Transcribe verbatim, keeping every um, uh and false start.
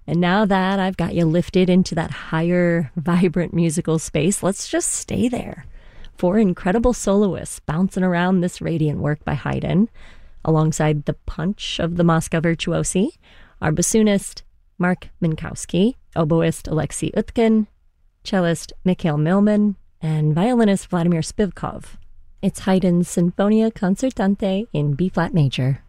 And now that I've got you lifted into that higher, vibrant musical space, let's just stay there. Four incredible soloists bouncing around this radiant work by Haydn, alongside the punch of the Moscow virtuosi, our bassoonist Mark Minkowski, oboist Alexei Utkin, cellist Mikhail Milman, and violinist Vladimir Spivkov. It's Haydn's Sinfonia Concertante in B-flat major.